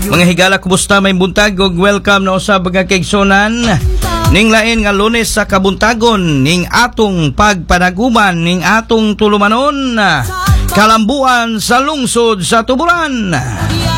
Mga higala, kumusta may buntag ug welcome na usab nga kaigsunan ning lain nga Lunes sa kabuntagon ning atong pagpanaguman ning atong tulumanon kalambuan sa lungsod sa Tuburan.